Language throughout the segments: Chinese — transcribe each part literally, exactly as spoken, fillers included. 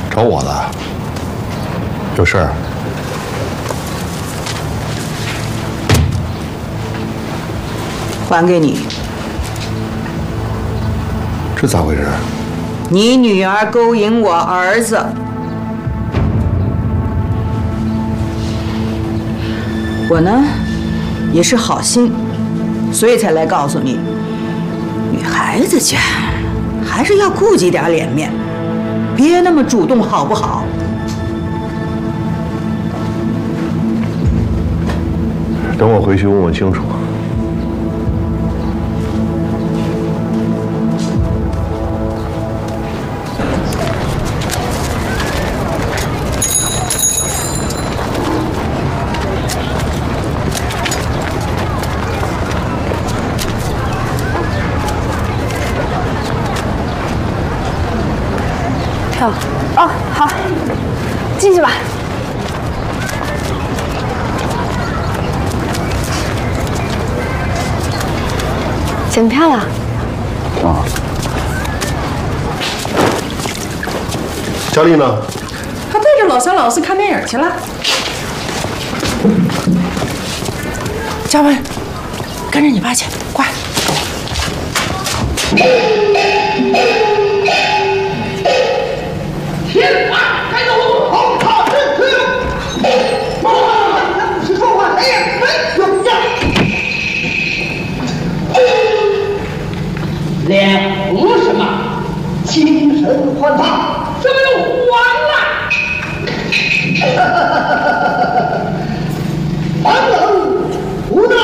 找我的？有事儿？ 还给你。 这咋回事？ 你女儿勾引我儿子。 我呢，也是好心，所以才来告诉你，女孩子家还是要顾及点脸面，别那么主动，好不好？ 等我回去问问清楚。 哦，好，进去吧。检票了。 啊。佳丽呢？ 她带着老三老四看电影去了。嘉文，跟着你爸去，快！ 天马开路，好好认字。不是说话，谁也没有样。脸红什么？精神焕发，怎么又黄了？寒冷无奈。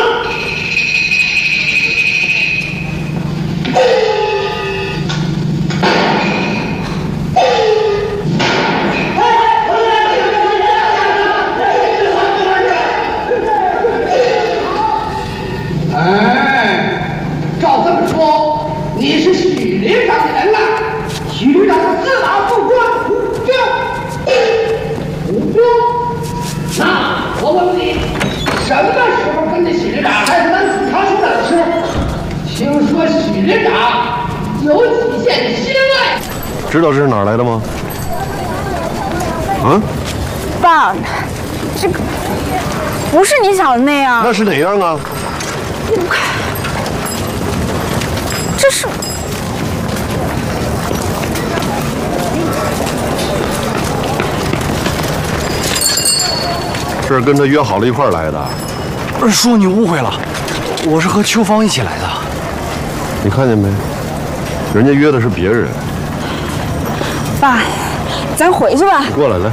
哎，照这么说，你是许连长的人了。许连长的司马副官吴彪，吴彪，那我问问你，什么时候跟着许连长？还是咱府查出来的时候？听说许连长有几件心爱。 知道这是哪儿来的吗？啊？ 爸，这个不是你想的那样。 那是哪样啊？ 这是这是跟他约好了一块儿来的。 叔，你误会了，我是和秋芳一起来的。 你看见没？人家约的是别人。 爸，咱回去吧。 你过来，来。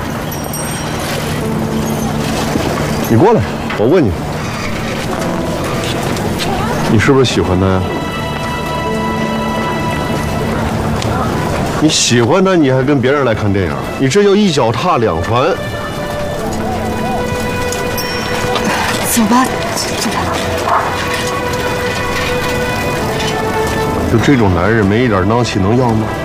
你过来，我问你，你是不是喜欢他呀？ 你喜欢他，你还跟别人来看电影，你这叫一脚踏两船。 走吧，走吧。 就这种男人，没一点囊气能要吗？